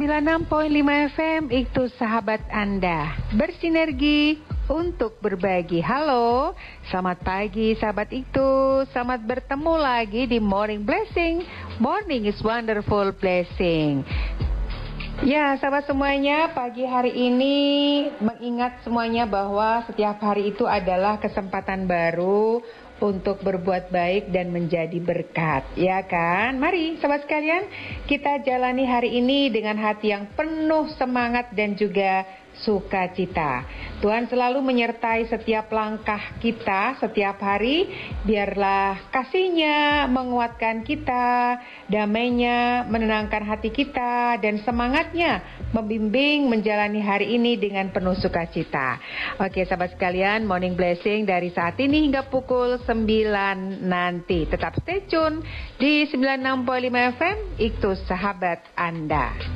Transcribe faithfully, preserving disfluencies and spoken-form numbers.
sembilan puluh enam koma lima F M itu sahabat Anda bersinergi untuk berbagi. Halo, selamat pagi sahabat itu. Selamat bertemu lagi di Morning Blessing. Morning is wonderful blessing. Ya, sahabat semuanya, pagi hari ini mengingat semuanya bahwa setiap hari itu adalah kesempatan baru untuk berbuat baik dan menjadi berkat, ya kan? Mari sahabat sekalian, kita jalani hari ini dengan hati yang penuh semangat dan juga sukacita. Tuhan selalu menyertai setiap langkah kita setiap hari. Biarlah kasih-Nya menguatkan kita, damai-Nya menenangkan hati kita, dan semangat-Nya membimbing menjalani hari ini dengan penuh sukacita. Oke sahabat sekalian, Morning Blessing dari saat ini hingga pukul sembilan nanti. Tetap stay tune di sembilan puluh enam koma lima F M, itu sahabat Anda.